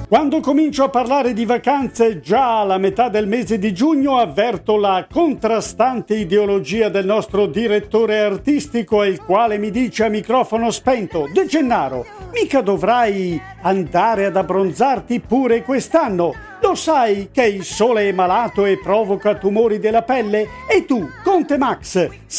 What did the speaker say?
Quando comincio a parlare di vacanze già alla metà del mese di giugno avverto la contrastante ideologia del nostro direttore artistico, il quale mi dice a microfono spento: De Gennaro, mica dovrai andare ad abbronzarti pure quest'anno? Lo sai che il sole è malato e provoca tumori della pelle? E tu, Conte Max,